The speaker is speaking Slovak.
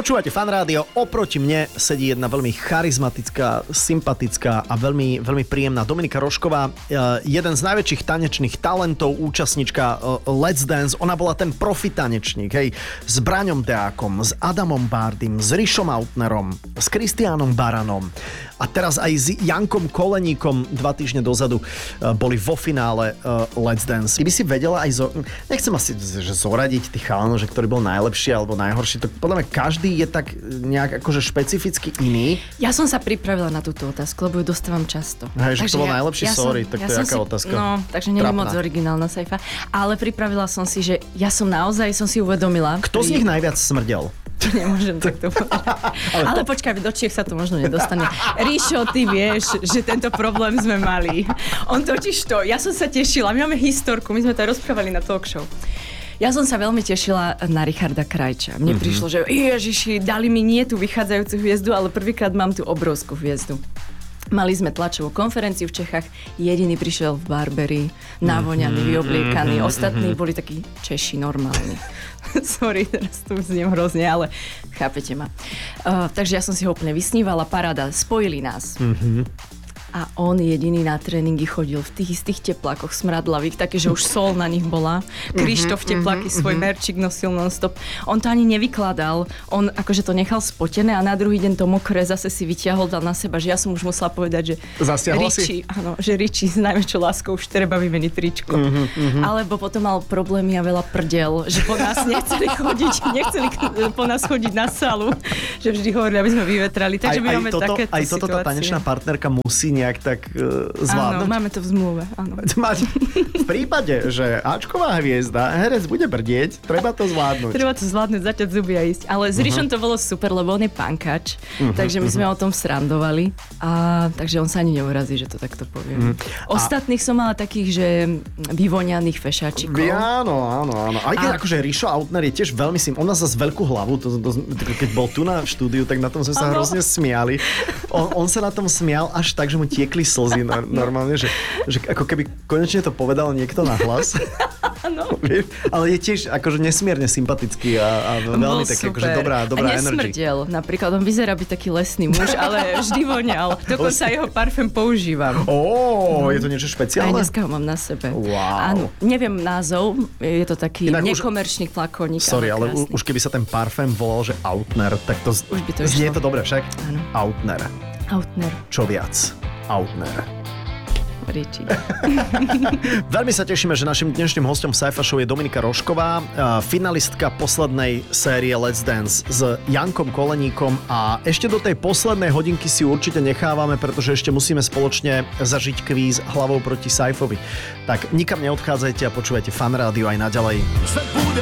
Počúvate Fan Rádio, oproti mne sedí jedna veľmi charizmatická, sympatická a veľmi, veľmi príjemná Dominika Rožková, jeden z najväčších tanečných talentov, účastnička Let's Dance. Ona bola ten profi tanečník, hej, s Braňom Deákom, s Adamom Bardym, s Rišom Autnerom, s Kristiánom Baranom a teraz aj s Jankom Koleníkom 2 týždne dozadu boli vo finále Let's Dance. Ty by si vedela aj nechcem asi že zoradiť tých chalanov, že ktorý bol najlepší alebo najhorší, to podľa mňa každý je tak nejak akože špecificky iný. Ja som sa pripravila na túto otázku, lebo ju dostávam často. Hej, že to bol najlepší, sorry, tak to je aká otázka? No, takže nie je moc originálna sajfa. Ale pripravila som si, že ja som naozaj si uvedomila. Kto z nich najviac smrdel? Nemôžem takto povedať. Ale počkaj, do Čiech sa to možno nedostane. Ríšo, ty vieš, že tento problém sme mali. On totiž to, ja som sa tešila, my máme historku, my sme to rozprávali na talk show. Ja som sa veľmi tešila na Richarda Krajča. Mne prišlo, že ježiši, dali mi nie tú vychádzajúcu hviezdu, ale prvýkrát mám tú obrovskú hviezdu. Mali sme tlačovú konferenciu v Čechách, jediný prišiel v Barberi, navoňaný, vyobliekaný, ostatní boli takí Češi normálni. Sorry, teraz tu zniem hrozne, ale chápete ma. Takže ja som si ho úplne vysnívala, paráda, spojili nás. A on jediný na tréningy chodil v tých istých teplákoch smradlavých, také, že už sol na nich bola. Krištof tepláky, svoj merčík nosil non-stop. On to ani nevykladal, on akože to nechal spotené a na druhý deň to mokré zase si vyťahol, dal na seba, že ja som už musela povedať, že Riči, áno, že Riči s najväčšou láskou už treba vymeniť tričko. Alebo potom mal problémy a veľa prdel, že po nás nechceli po nás chodiť na salu, že vždy hovorili, aby sme vyvetrali. Takže my máme takéto situácie. Aj toto tá tanečná partnerka musí nejak tak zvládnuť. Áno, máme to v zmluve. Áno. V prípade, že Ačková hviezda, herec bude brdieť, treba to zvládnuť. Treba to zvládnuť, zaťať zuby a ísť. Ale s Rišom to bolo super, lebo on je pankač, takže my sme o tom srandovali a takže on sa ani neurazí, že to takto poviem. Ostatných som mala takých, že vyvoňaných fešáčikov. Áno. Aj keď akože Rišo Autner je tiež veľmi on má zase veľkú hlavu, keď bol tu na štúdiu, tak na tom sme sa hrozne smiali. On sa na tom smial až tak, že mu tiekli slzy normálne, že ako keby konečne to povedal niekto nahlas. Áno. Ale je tiež akože nesmierne sympatický a veľmi taký akože dobrá energy. Nesmrdel. Napríklad on vyzerá byť taký lesný muž, ale vždy voňal. Dokonca jeho parfém používam. Je to niečo špeciálne? Aj dneska ho mám na sebe. Wow. Áno, neviem názov, je to taký nekomerčný flakónik. Sorry, ale už keby sa ten parfém volal, že Autner, tak to znie to dobre však? Áno. Autner. Čo viac? Autner. Riči. Veľmi sa tešíme, že našim dnešným hostom v Sci-Fi Show je Dominika Rožková, finalistka poslednej série Let's Dance s Jankom Koleníkom a ešte do tej poslednej hodinky si určite nechávame, pretože ešte musíme spoločne zažiť kvíz hlavou proti Sci-Fovi. Tak nikam neodchádzajte a počúvajte Fan Rádio aj naďalej.